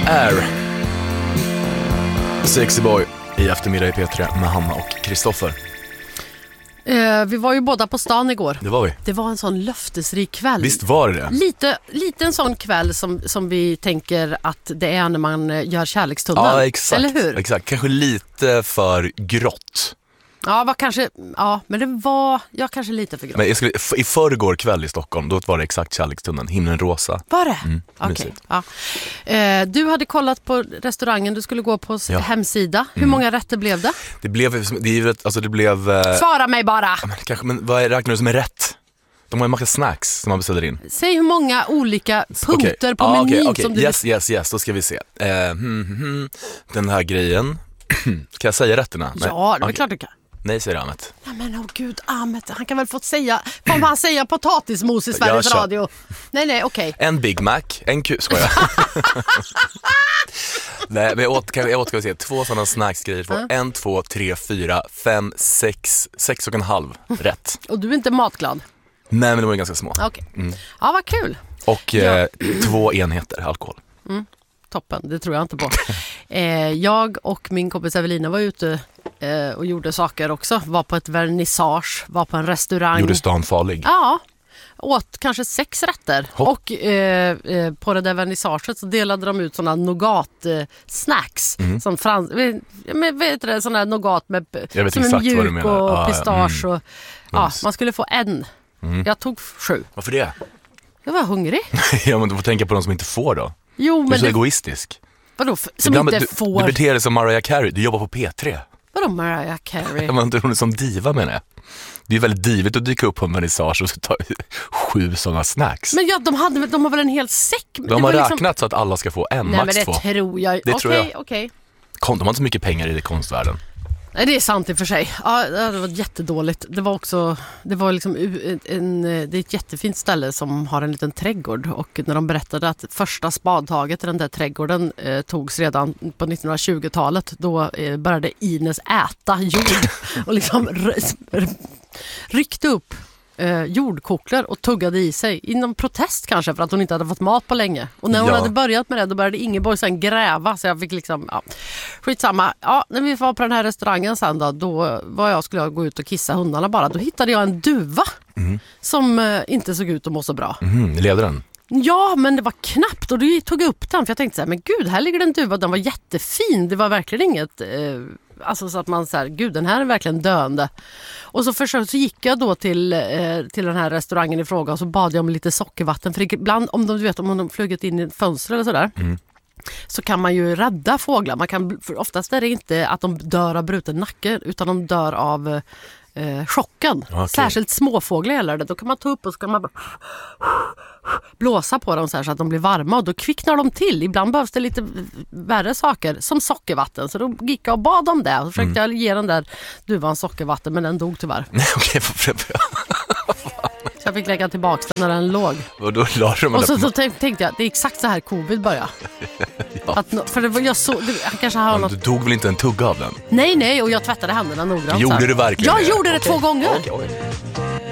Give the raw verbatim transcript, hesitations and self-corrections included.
Air. Sexy Boy i eftermiddag i P tre med Hanna och Kristoffer. Eh, vi var ju båda på stan igår. Det var vi. Det var en sån löftesrik kväll. Visst var det det? Lite, lite en sån kväll som, som vi tänker att det är när man gör kärlekstunneln. Ja, exakt. Eller hur? Exakt. Kanske lite för grått. Ja, var kanske, ja, men det var ja, kanske lite för grått. Men jag skulle, i förrgår kväll i Stockholm, då var det exakt kärlekstunneln. Himlen rosa. Var det? Mm, Okej. Ja. Eh, du hade kollat på restaurangen, du skulle gå på Ja. hemsida. Hur Mm. många rätter blev det? Det blev, det är, alltså det blev... Eh, Svara mig bara! men, kanske, men vad är- räknar du som är rätt? De har en massa snacks som man beställer in. Säg hur många olika punkter Okej. på Ja, menyn okej, okej. som du... Yes, yes, yes, då ska vi se. Eh, hmm, hmm, den här grejen. Kan jag säga rätterna? Nej. Ja, det är Okej. klart du kan. Nej, säger Ahmet. Ja, men åh gud, Ahmed, han kan väl få säga... Får man säga potatismos i Sveriges Jag kör. Radio? Nej, nej, okej. En Big Mac, en Q... Skojar. Nej, men jag åt, kan, jag åt, kan vi se, två sådana snacksgrejer. Två. Ja. En, två, tre, fyra, fem, sex, sex och en halv rätt. Och du är inte matglad? Nej, men de var ju ganska små. Okej. Mm. Ja, vad kul. Och eh, två enheter alkohol. Toppen, det tror jag inte på. eh, jag och min kompis Evelina var ute eh, och gjorde saker också. Var på ett vernissage, var på en restaurang. Gjorde stan farlig. Ja, åt kanske sex rätter. Hopp. Och eh, eh, på det där vernissaget så delade de ut sådana nougat-snacks. Mm. Som frans... Men vet du det, sådana nougat med, Jag vet som är exakt vad du mjuk menar. och Ja, ja, pistage. mm. Och, ja, Mums. man skulle få en. Mm. Jag tog sju. Varför det? Jag var hungrig. Ja, men du får tänka på de som inte får då. Jo, Du är men så det, egoistisk. vadå, f- som Ibland- inte du, får... Du beter dig som Mariah Carey, du jobbar på P tre. Vadå Mariah Carey? Jag menar inte hon är som diva menar jag. Det är väldigt divigt att dyka upp på en vernissage och så ta sju sådana snacks. Men ja, de, hade, de har väl en hel säck? De Det har var räknat liksom... så att alla ska få en, Nej, max men det två. tror jag. Det Okej, tror jag. okej. Kom, de har inte så mycket pengar i det konstvärlden. Nej, det är sant i och för sig. Ja, det var jättedåligt. Det var också, det var liksom en, en, det är ett jättefint ställe som har en liten trädgård. Och när de berättade att första spadtaget i den där trädgården eh, togs redan på nittonhundratjugotalet, då eh, började Ines äta jord och liksom r- r- ryckte upp eh, jordkoklar och tuggade i sig. Inom protest kanske för att hon inte hade fått mat på länge. Och när hon Ja. hade börjat med det, då började Ingeborg sen gräva. Så jag fick liksom, ja, skitsamma. Ja, när vi var på den här restaurangen sen då, då var jag, skulle jag gå ut och kissa hundarna bara. Då hittade jag en duva Mm. som eh, inte såg ut att må så bra. Mm, leder den? Ja, men det var knappt och då tog jag upp den för jag tänkte så här, men gud, här ligger en duva, den var jättefin. Det var verkligen inget, eh, alltså så att man så här, gud, den här är verkligen döende. Och så försökte, så gick jag då till, eh, till den här restaurangen i fråga och så bad jag om lite sockervatten. För ibland, om de, du vet, om de flugit in i ett fönster eller sådär, Mm. så kan man ju rädda fåglar. Man kan, för oftast är det inte att de dör av bruten nacke, utan de dör av eh, chocken. Okej. Särskilt småfåglar gäller det. Då kan man ta upp och så kan man bara blåsa på dem så, här så att de blir varma och då kvicknar de till. Ibland behövs det lite värre saker som sockervatten. Så då gick jag och bad om det och försökte jag ge den där duvan sockervatten, men den dog tyvärr. Nej, okej. Så jag fick lägga tillbaka den när den låg. Och då la de Och så, den så på... tänk, tänkte jag, det är exakt så här covid började. Ja. Att, nå- för det var, jag så, det, han kanske har Men något... du tog väl inte en tugga av den? Nej, nej, och jag tvättade händerna noggrant. Gjorde så här. du verkligen Jag det? gjorde det Okej. två gånger. Okej, oj.